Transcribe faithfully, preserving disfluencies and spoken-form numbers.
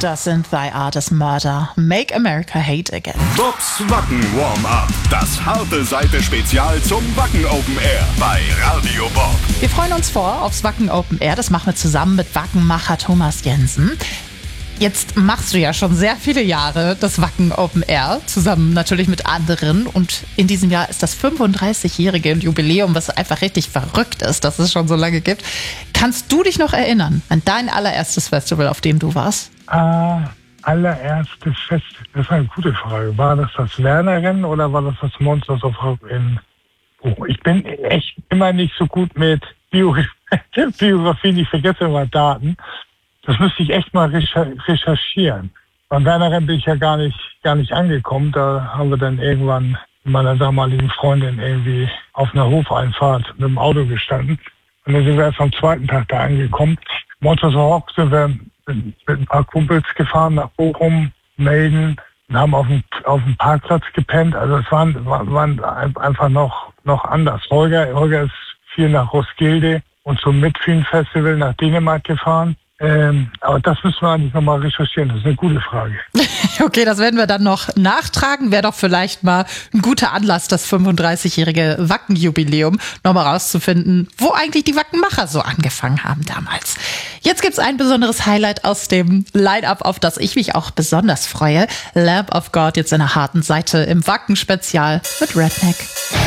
Das sind Thy Art is Murder. Make America Hate Again. Bobs Wacken Warm-Up. Das harte Seite-Spezial zum Wacken Open Air bei Radio Bob. Wir freuen uns vor aufs Wacken Open Air. Das machen wir zusammen mit Wackenmacher Thomas Jensen. Jetzt machst du ja schon sehr viele Jahre das Wacken Open Air, zusammen natürlich mit anderen. Und in diesem Jahr ist das fünfunddreißigjährige Jubiläum, was einfach richtig verrückt ist, dass es schon so lange gibt. Kannst du dich noch erinnern an dein allererstes Festival, auf dem du warst? Äh, allererstes Fest, das ist eine gute Frage. War das das Werner-Rennen oder war das das Monsters of Rock in... Oh, ich bin echt immer nicht so gut mit Bio- Biografien, ich vergesse immer Daten. Das müsste ich echt mal recherchieren. Beim Werner-Rennen bin ich ja gar nicht, gar nicht angekommen. Da haben wir dann irgendwann mit meiner damaligen Freundin irgendwie auf einer Hofeinfahrt mit dem Auto gestanden. Und dann sind wir erst am zweiten Tag da angekommen. Monsters of Rock sind wir mit, mit ein paar Kumpels gefahren nach Bochum, Melden und haben auf dem, auf dem Parkplatz gepennt. Also es waren, waren einfach noch, noch anders. Holger, Holger ist viel nach Roskilde und zum Midfield-Festival nach Dänemark gefahren. Ähm, aber das müssen wir eigentlich nochmal recherchieren. Das ist eine gute Frage. Okay, das werden wir dann noch nachtragen. Wäre doch vielleicht mal ein guter Anlass, das fünfunddreißigjährige Wacken-Jubiläum nochmal rauszufinden, wo eigentlich die Wackenmacher so angefangen haben damals. Jetzt gibt's ein besonderes Highlight aus dem Line-Up, auf das ich mich auch besonders freue. Lamb of God, jetzt in der harten Seite im Wacken-Spezial mit Redneck.